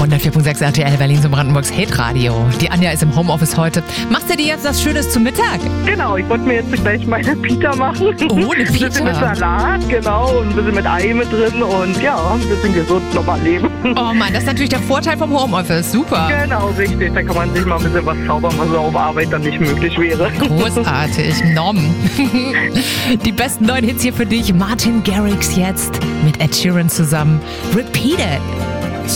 104.6 RTL Berlin zum Brandenburgs Hate-Radio. Die Anja ist im Homeoffice heute. Machst du dir jetzt was Schönes zum Mittag? Genau, ich wollte mir jetzt gleich meine Pita machen. Oh, eine Pita. Ein bisschen mit Salat, genau, und ein bisschen mit Ei mit drin und ja, ein bisschen gesund nochmal leben. Oh Mann, das ist natürlich der Vorteil vom Homeoffice. Super. Genau, richtig. Da kann man sich mal ein bisschen was zaubern, was so auf Arbeit dann nicht möglich wäre. Großartig. Nom. Die besten neuen Hits hier für dich. Martin Garrix jetzt mit Ed Sheeran zusammen. Repeat It.